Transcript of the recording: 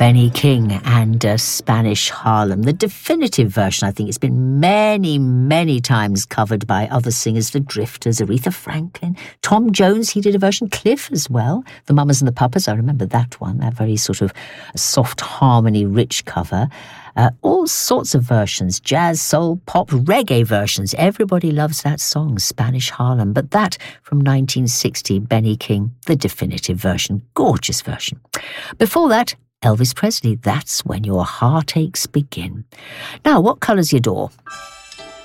Benny King and Spanish Harlem. The definitive version, I think, it's been many, many times covered by other singers, the Drifters, Aretha Franklin, Tom Jones, he did a version, Cliff as well, the Mamas and the Papas, I remember that one, that very sort of soft harmony, rich cover. All sorts of versions, jazz, soul, pop, reggae versions. Everybody loves that song, Spanish Harlem. But that from 1960, Benny King, the definitive version, gorgeous version. Before that, Elvis Presley, That's When Your Heartaches Begin. Now, what colour's your door?